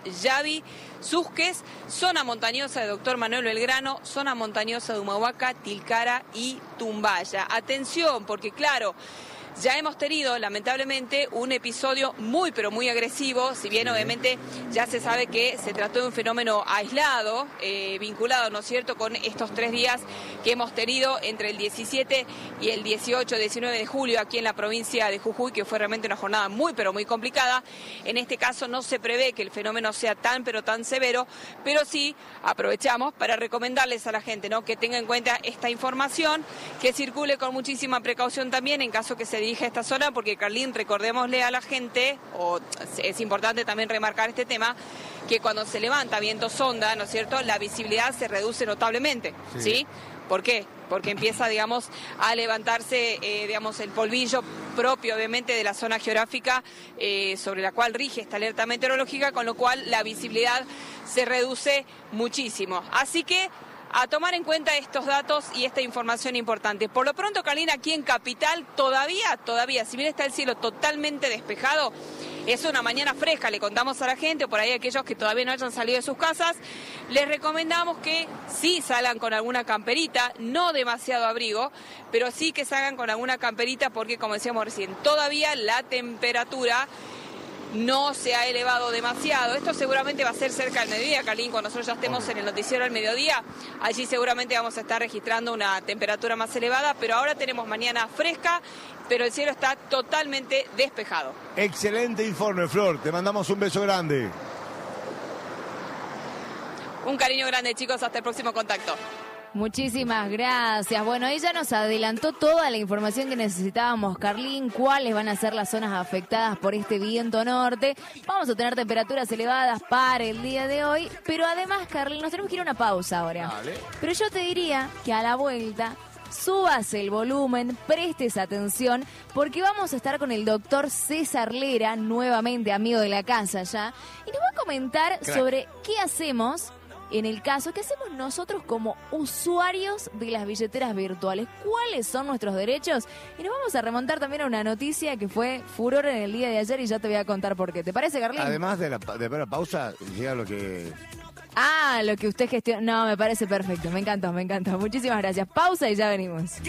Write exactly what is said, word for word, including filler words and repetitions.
Yavi, Susques, zona montañosa de Doctor Manuel Belgrano, zona montañosa de Humahuaca, Tilcara y Tumbaya. Atención, porque claro, ya hemos tenido, lamentablemente, un episodio muy, pero muy agresivo, si bien obviamente ya se sabe que se trató de un fenómeno aislado, eh, vinculado, ¿no es cierto?, con estos tres días que hemos tenido entre el diecisiete y el dieciocho, diecinueve de julio aquí en la provincia de Jujuy, que fue realmente una jornada muy, pero muy complicada. En este caso no se prevé que el fenómeno sea tan, pero tan severo, pero sí aprovechamos para recomendarles a la gente, ¿no?, que tenga en cuenta esta información, que circule con muchísima precaución también en caso que se dirige a esta zona, porque Carlín, recordémosle a la gente, o es importante también remarcar este tema, que cuando se levanta viento sonda, ¿no es cierto?, la visibilidad se reduce notablemente, ¿sí? ¿Sí? ¿Por qué? Porque empieza, digamos, a levantarse, eh, digamos, el polvillo propio, obviamente, de la zona geográfica eh, sobre la cual rige esta alerta meteorológica, con lo cual la visibilidad se reduce muchísimo. Así que a tomar en cuenta estos datos y esta información importante. Por lo pronto, Carlina, aquí en Capital, todavía, todavía, si bien está el cielo totalmente despejado, es una mañana fresca, le contamos a la gente, por ahí aquellos que todavía no hayan salido de sus casas, les recomendamos que sí salgan con alguna camperita, no demasiado abrigo, pero sí que salgan con alguna camperita porque, como decíamos recién, todavía la temperatura no se ha elevado demasiado. Esto seguramente va a ser cerca del mediodía, Carlín, cuando nosotros ya estemos en el noticiero al mediodía, allí seguramente vamos a estar registrando una temperatura más elevada, pero ahora tenemos mañana fresca, pero el cielo está totalmente despejado. Excelente informe, Flor, te mandamos un beso grande. Un cariño grande, chicos, hasta el próximo contacto. Muchísimas gracias. Bueno, ella nos adelantó toda la información que necesitábamos, Carlín, cuáles van a ser las zonas afectadas por este viento norte. Vamos a tener temperaturas elevadas para el día de hoy, pero además, Carlín, nos tenemos que ir a una pausa ahora. Vale. Pero yo te diría que a la vuelta subas el volumen, prestes atención, porque vamos a estar con el doctor César Lera, nuevamente amigo de la casa ya, y nos va a comentar Crack. sobre qué hacemos en el caso, ¿qué hacemos nosotros como usuarios de las billeteras virtuales? ¿Cuáles son nuestros derechos? Y nos vamos a remontar también a una noticia que fue furor en el día de ayer y ya te voy a contar por qué. ¿Te parece, Carlín? Además de la, de la pausa, llega lo que... Ah, lo que usted gestiona. No, me parece perfecto. Me encantó, me encantó. Muchísimas gracias. Pausa y ya venimos.